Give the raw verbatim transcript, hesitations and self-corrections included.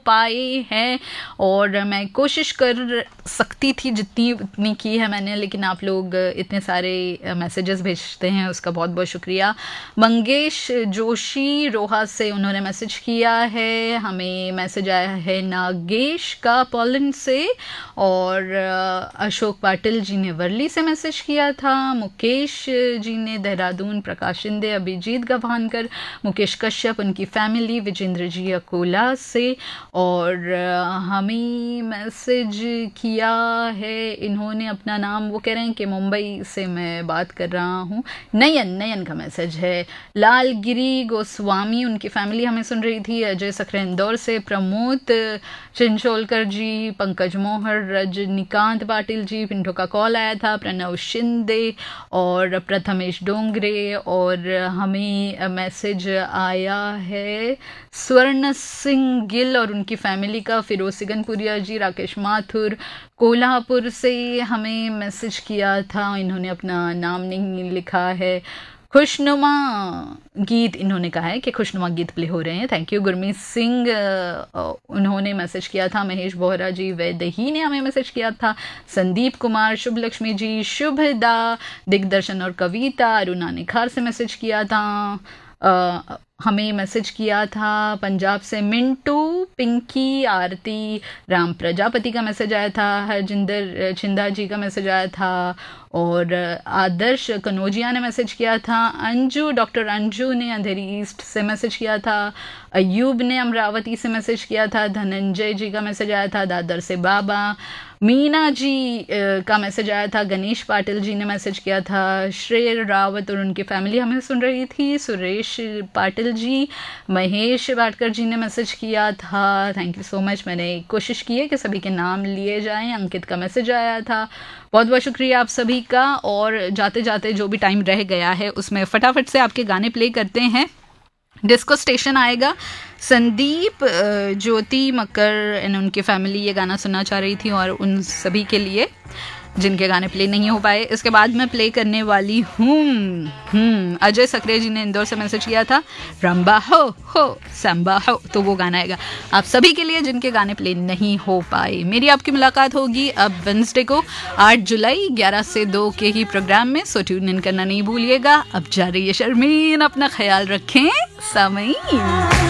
पाए हैं और मैं कोशिश कर सकती थी जितनी उतनी की है मैंने, लेकिन आप लोग इतने सारे मैसेजेस भेजते हैं उसका बहुत बहुत शुक्रिया। मंगेश जोशी रोहा से उन्होंने मैसेज किया है, हमें मैसेज आया है नागेश का पोलैंड से, और अशोक पाटिल जी ने वर्ली से मैसेज किया था, मुकेश जी ने देहरादून, प्रकाश शिंदे, अभिजीत गभानकर, मुकेश कश्यप उनकी फैमिली, विजेंद्र जी अकोला से, और हमें मैसेज किया है इन्होंने अपना नाम, वो कह रहे हैं कि मुंबई से मैं बात कर रहा हूँ, नयन नयन का मैसेज है। लालगिरी गोस्वामी उनकी फैमिली हमें सुन रही थी, अजय सखरे इंदौर से, प्रमोद चिंचोलकर जी, पंकज मोहर, रजनीकांत पाटिल जी, पिंटो का कॉल आया था, प्रणव शिंदे और प्रथमेश डोंगरे, और हमें मैसेज आया है स्वर्ण सिंह गिल और उनकी फैमिली का, फिरोज सिगनपुरिया जी, राकेश माथुर कोल्हापुर से हमें मैसेज किया था, इन्होंने अपना नाम नहीं लिखा है। खुशनुमा गीत इन्होंने कहा है कि खुशनुमा गीत प्ले हो रहे हैं, थैंक यू। गुरमीत सिंह उन्होंने मैसेज किया था, महेश बोहरा जी वैदही ने हमें मैसेज किया था, संदीप कुमार, शुभ लक्ष्मी जी, शुभदा, दिग्दर्शन और कविता, अरुणा निखार से मैसेज किया था, आ, हमें मैसेज किया था पंजाब से मिंटू, पिंकी, आरती, राम प्रजापति का मैसेज आया था, हरजिंदर छिंदा जी का मैसेज आया था, और आदर्श कनौजिया ने मैसेज किया था, अंजू डॉक्टर अंजू ने अंधेरी ईस्ट से मैसेज किया था, अयूब ने अमरावती से मैसेज किया था, धनंजय जी का मैसेज आया था, दादर से बाबा, मीना जी का मैसेज आया था, गणेश पाटिल जी ने मैसेज किया था, श्रेय रावत और उनकी फैमिली हमें सुन रही थी, सुरेश पाटिल जी, महेश बाटकर जी ने मैसेज किया था, थैंक यू सो मच। मैंने कोशिश की है कि सभी के नाम लिए जाएं। अंकित का मैसेज आया था, बहुत बहुत शुक्रिया आप सभी का। और जाते जाते जो भी टाइम रह गया है उसमें फटाफट से आपके गाने प्ले करते हैं। डिस्को स्टेशन आएगा, संदीप ज्योति मकर एंड उनकी फैमिली ये गाना सुनना चाह रही थी, और उन सभी के लिए जिनके गाने प्ले नहीं हो पाए। इसके बाद मैं प्ले करने वाली हूँ हम्म अजय सखरे जी ने इंदौर से मैसेज किया था, रंबा हो हो संबा हो, तो वो गाना आएगा आप सभी के लिए जिनके गाने प्ले नहीं हो पाए। मेरी आपकी मुलाकात होगी अब वेडनेसडे को आठ जुलाई ग्यारह से दो के ही प्रोग्राम में, सो ट्यून इन करना नहीं भूलिएगा। अब जा रही है शर्मीन, अपना ख्याल रखें, सामईन।